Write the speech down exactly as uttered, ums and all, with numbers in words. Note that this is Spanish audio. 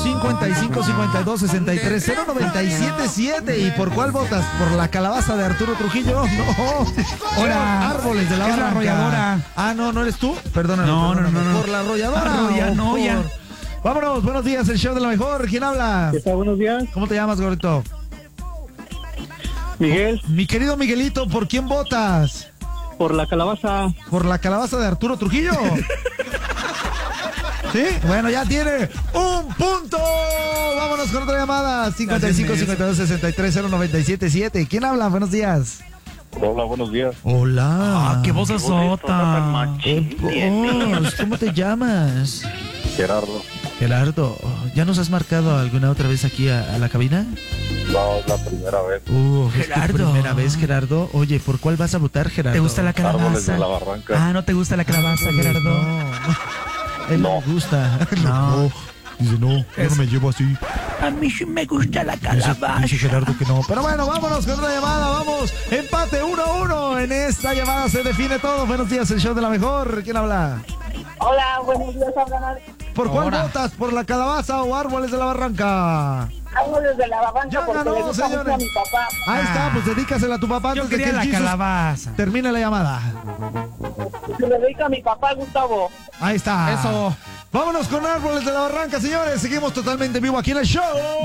cincuenta y cinco, cincuenta y dos, sesenta y tres, cero noventa y siete siete. ¿Y por cuál votas? ¿Por la calabaza de Arturo Trujillo? No. Hola. Árboles de la Es la Barranca. arrolladora. Ah, no, ¿no eres tú? Perdóname. No, no, perdóname. no, no. Por la arrolladora. Arroyanoya. o por- Vámonos, buenos días, el show de la mejor. ¿Quién habla? ¿Qué tal? Buenos días. ¿Cómo te llamas, gordito? Miguel, Mi querido Miguelito, ¿por quién votas? por la calabaza. ¿Por la calabaza de Arturo Trujillo? ¿Sí? Bueno, ya tiene un punto. Vámonos con otra llamada. cincuenta y cinco, cincuenta y dos, sesenta y tres, cero noventa y siete siete. ¿Quién habla? Buenos días. Hola, buenos días. Hola. Ah, qué voz azota. ¿Cómo te llamas? Gerardo. Gerardo, ¿ya nos has marcado alguna otra vez aquí a, a la cabina? No, es la primera vez. Uh, es tu Gerardo. primera vez, Gerardo. Oye, ¿por cuál vas a votar, Gerardo? ¿Te gusta la Árboles calabaza? de la Barranca. Ah, ¿no te gusta la calabaza, Gerardo? No, no. Él no No. le gusta. No. Dice, no, yo no me llevo así. A mí sí me gusta la Dice, calabaza. dice Gerardo que no. Pero bueno, vámonos con otra llamada. Vamos, empate uno a uno. En esta llamada se define todo. Buenos días, el show de la mejor. ¿Quién habla? Hola, buenos días, hablan ¿Por cuál Ahora. votas? ¿Por la calabaza o árboles de la barranca? árboles de la Barranca Ya porque ganó, le gusta mucho señores. a mi papá. Ahí está, pues dedícasela a tu papá Yo antes de que quería el la Jesus calabaza. termine la llamada. Se le dedica a mi papá, Gustavo. Ahí está. Eso. Vámonos con árboles de la barranca, señores. Seguimos totalmente en vivo aquí en el show.